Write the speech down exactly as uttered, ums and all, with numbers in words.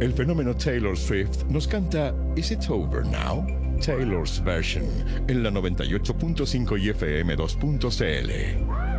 El fenómeno Taylor Swift nos canta Is It Over Now? Taylor's Version en la noventa y ocho punto cinco y F M dos punto C L.